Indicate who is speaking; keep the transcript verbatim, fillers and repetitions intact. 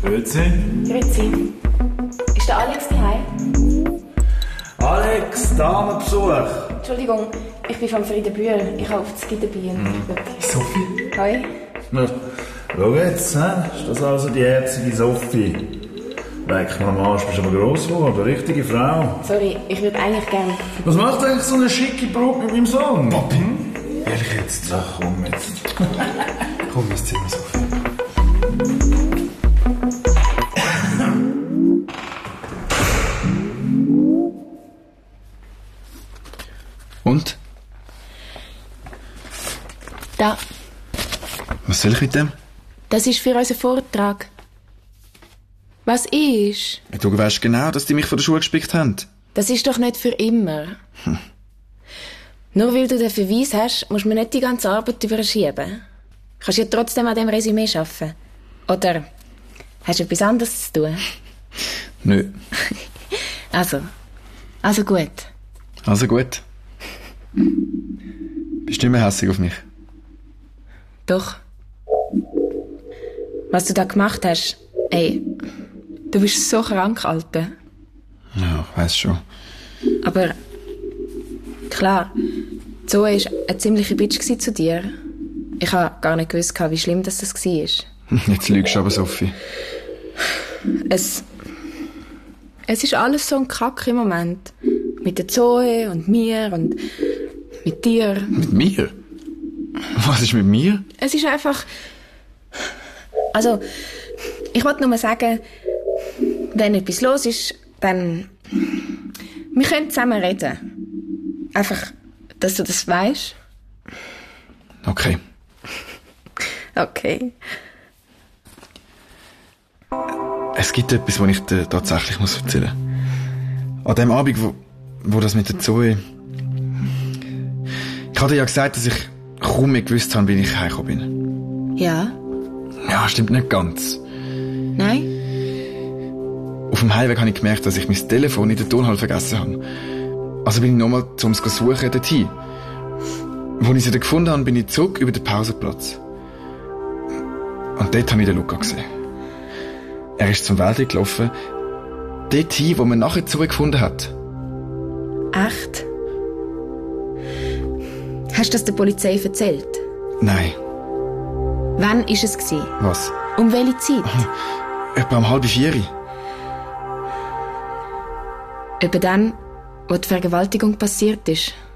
Speaker 1: Grüezi.
Speaker 2: Grüezi. Ist der Alex daheim?
Speaker 1: Alex, Damenbesuch.
Speaker 2: Entschuldigung, ich bin von Frieden Bühl. Ich habe auf das Gitterbier.
Speaker 1: Mhm. Sophie?
Speaker 2: Hoi.
Speaker 1: Na, schau jetzt, he? Ist das also die herzige Sophie? Leck mal am Arsch, bist aber gross geworden, richtige Frau.
Speaker 2: Sorry, ich würde eigentlich gerne...
Speaker 1: Was macht eigentlich so eine schicke Brut mit meinem Sohn?
Speaker 3: Papi, ehrlich jetzt?
Speaker 1: Ach, komm jetzt.
Speaker 3: Komm ins Zimmer, Sophie. Und?
Speaker 2: Da,
Speaker 3: Was soll ich mit dem?
Speaker 2: das ist für unseren Vortrag. Was ist?
Speaker 3: Du weißt genau, dass die mich von der Schule gespickt haben.
Speaker 2: Das ist doch nicht für immer.
Speaker 3: Hm.
Speaker 2: Nur weil du den Verweis hast, musst du mir nicht die ganze Arbeit überschieben. Kannst ja trotzdem an dem Resümee arbeiten. Oder hast du etwas anderes zu tun?
Speaker 3: Nö.
Speaker 2: Also, also gut.
Speaker 3: Also gut. Bist du nicht mehr hässig auf mich?
Speaker 2: Doch. Was du da gemacht hast, ey, du bist so krank, Alter.
Speaker 3: Ja, ich weiss schon.
Speaker 2: Aber, klar, Zoe war eine ziemliche Bitch zu dir. Ich habe gar nicht gewusst, wie schlimm das war.
Speaker 3: Jetzt lügst du aber, Sophie.
Speaker 2: Es, es ist alles so ein Kack im Moment. Mit der Zoe und mir und mit dir.
Speaker 3: Mit mir? Was ist mit mir?
Speaker 2: Es ist einfach... Also, ich wollte nur sagen, wenn etwas los ist, dann... Wir können zusammen reden. Einfach, dass du das weisst.
Speaker 3: Okay.
Speaker 2: Okay.
Speaker 3: Es gibt etwas, was ich dir tatsächlich muss erzählen muss. An dem Abend, wo, wo das mit der Zoe... Ich hatte ja gesagt, dass ich kaum mehr gewusst habe, wie ich heimgekommen bin.
Speaker 2: Ja?
Speaker 3: Ja, stimmt nicht ganz.
Speaker 2: Nein?
Speaker 3: Auf dem Heimweg habe ich gemerkt, dass ich mein Telefon in der Turnhalle vergessen habe. Also bin ich nochmal zum Suchen dorthin. Als ich sie dann gefunden habe, bin ich zurück über den Pausenplatz. Und dort habe ich den Luca gesehen. Er ist zum Wäldchen gelaufen, dorthin, wo man nachher zurückgefunden hat.
Speaker 2: Echt? Hast du das der Polizei erzählt?
Speaker 3: Nein.
Speaker 2: Wann war es gewesen?
Speaker 3: Was?
Speaker 2: Um welche Zeit?
Speaker 3: Etwa um halb vier.
Speaker 2: Etwa dann, wo die Vergewaltigung passiert ist.